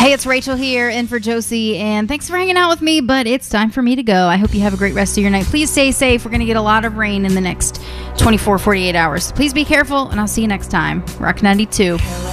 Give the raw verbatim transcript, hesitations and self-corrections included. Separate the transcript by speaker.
Speaker 1: Hey, it's Rachel here in for Josie, and thanks for hanging out with me, but it's time for me to go. I hope you have a great rest of your night. Please stay safe. We're going to get a lot of rain in the next twenty-four, forty-eight hours. Please be careful, and I'll see you next time. Rock ninety-two.